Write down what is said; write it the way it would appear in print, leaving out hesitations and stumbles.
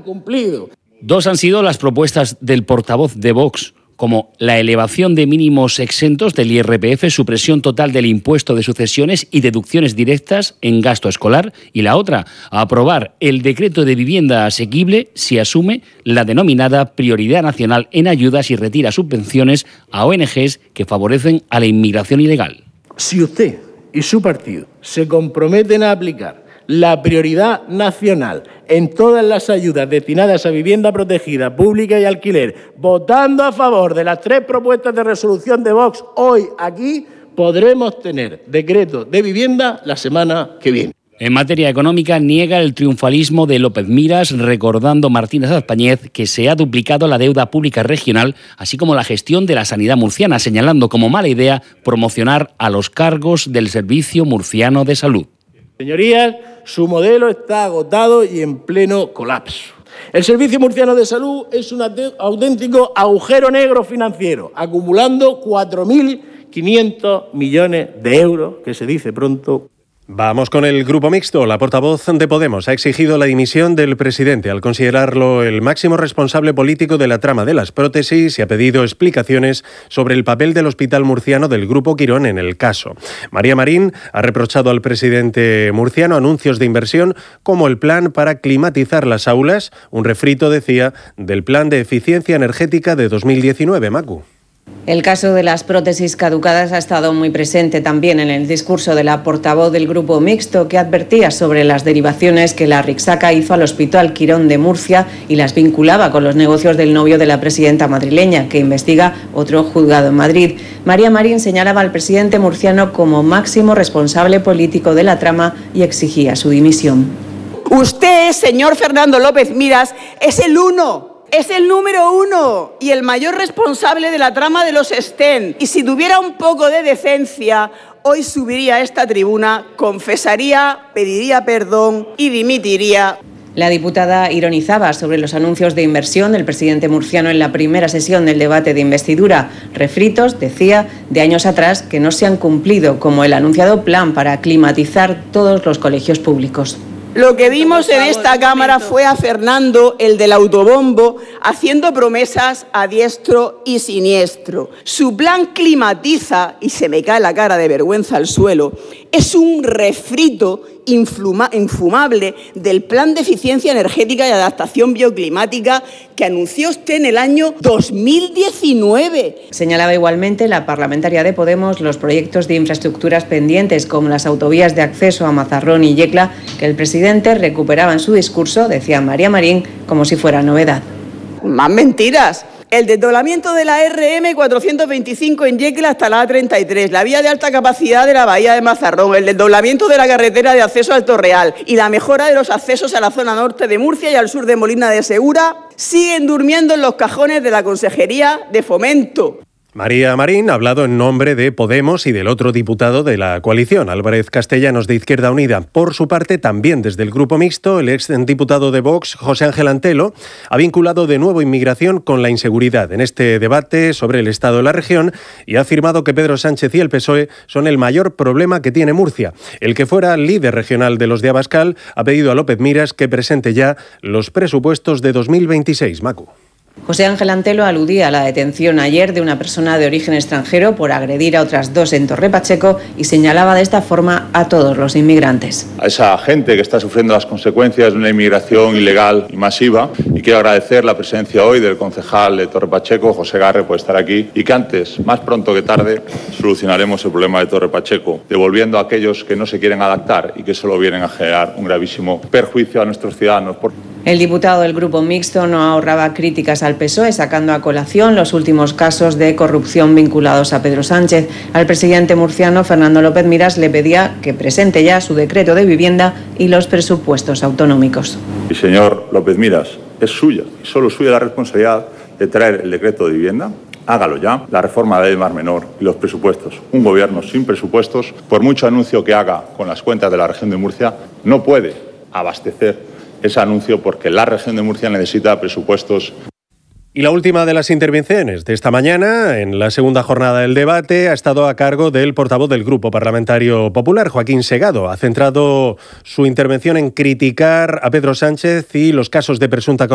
cumplido. Dos han sido las propuestas del portavoz de Vox, como la elevación de mínimos exentos del IRPF, supresión total del impuesto de sucesiones y deducciones directas en gasto escolar, y la otra, aprobar el decreto de vivienda asequible si asume la denominada prioridad nacional en ayudas y retira subvenciones a ONGs que favorecen a la inmigración ilegal. Si usted y su partido se comprometen a aplicar la prioridad nacional en todas las ayudas destinadas a vivienda protegida, pública y alquiler, votando a favor de las 3 propuestas de resolución de Vox hoy aquí, podremos tener decreto de vivienda la semana que viene. En materia económica, niega el triunfalismo de López Miras, recordando Martínez Azpañez que se ha duplicado la deuda pública regional, así como la gestión de la sanidad murciana, señalando como mala idea promocionar a los cargos del Servicio Murciano de Salud. Señorías, su modelo está agotado y en pleno colapso. El Servicio Murciano de Salud es un auténtico agujero negro financiero, acumulando 4.500 millones de euros, que se dice pronto. Vamos con el Grupo Mixto. La portavoz de Podemos ha exigido la dimisión del presidente al considerarlo el máximo responsable político de la trama de las prótesis y ha pedido explicaciones sobre el papel del Hospital Murciano del Grupo Quirón en el caso. María Marín ha reprochado al presidente murciano anuncios de inversión como el plan para climatizar las aulas, un refrito, decía, del plan de eficiencia energética de 2019, Macu. El caso de las prótesis caducadas ha estado muy presente también en el discurso de la portavoz del Grupo Mixto, que advertía sobre las derivaciones que la Rixaca hizo al Hospital Quirón de Murcia y las vinculaba con los negocios del novio de la presidenta madrileña, que investiga otro juzgado en Madrid. María Marín señalaba al presidente murciano como máximo responsable político de la trama y exigía su dimisión. Usted, señor Fernando López Miras, es el número 1 y el mayor responsable de la trama de los Sten. Y si tuviera un poco de decencia, hoy subiría a esta tribuna, confesaría, pediría perdón y dimitiría. La diputada ironizaba sobre los anuncios de inversión del presidente murciano en la primera sesión del debate de investidura. Refritos, decía, de años atrás que no se han cumplido, como el anunciado plan para climatizar todos los colegios públicos. Lo que vimos en esta Cámara fue a Fernando, el del autobombo, haciendo promesas a diestro y siniestro. Su plan climatiza, y se me cae la cara de vergüenza al suelo, es un refrito infumable del plan de eficiencia energética y adaptación bioclimática que anunció usted en el año 2019. Señalaba igualmente la parlamentaria de Podemos los proyectos de infraestructuras pendientes, como las autovías de acceso a Mazarrón y Yecla, que el presidente recuperaba en su discurso, decía María Marín, como si fuera novedad. Más mentiras. El desdoblamiento de la RM 425 en Yecla hasta la A33, la vía de alta capacidad de la bahía de Mazarrón, el desdoblamiento de la carretera de acceso al Torreal y la mejora de los accesos a la zona norte de Murcia y al sur de Molina de Segura siguen durmiendo en los cajones de la Consejería de Fomento. María Marín ha hablado en nombre de Podemos y del otro diputado de la coalición, Álvarez Castellanos, de Izquierda Unida. Por su parte, también desde el Grupo Mixto, el exdiputado de Vox, José Ángel Antelo, ha vinculado de nuevo inmigración con la inseguridad en este debate sobre el estado de la región y ha afirmado que Pedro Sánchez y el PSOE son el mayor problema que tiene Murcia. El que fuera líder regional de los de Abascal ha pedido a López Miras que presente ya los presupuestos de 2026. Macu. José Ángel Antelo aludía a la detención ayer de una persona de origen extranjero por agredir a otras 2 en Torre Pacheco y señalaba de esta forma a todos los inmigrantes. A esa gente que está sufriendo las consecuencias de una inmigración ilegal y masiva, y quiero agradecer la presencia hoy del concejal de Torre Pacheco, José Garre, por estar aquí, y que antes, más pronto que tarde, solucionaremos el problema de Torre Pacheco, devolviendo a aquellos que no se quieren adaptar y que solo vienen a generar un gravísimo perjuicio a nuestros ciudadanos. El diputado del Grupo Mixto no ahorraba críticas al PSOE, sacando a colación los últimos casos de corrupción vinculados a Pedro Sánchez. Al presidente murciano, Fernando López Miras, le pedía que presente ya su decreto de vivienda y los presupuestos autonómicos. Y señor López Miras, es suya, y solo suya la responsabilidad de traer el decreto de vivienda. Hágalo ya, la reforma de la ley de Mar Menor y los presupuestos. Un gobierno sin presupuestos, por mucho anuncio que haga con las cuentas de la región de Murcia, no puede abastecer ese anuncio porque la región de Murcia necesita presupuestos. Y la última de las intervenciones de esta mañana, en la segunda jornada del debate, ha estado a cargo del portavoz del Grupo Parlamentario Popular, Joaquín Segado. Ha centrado su intervención en criticar a Pedro Sánchez y los casos de presunta corrupción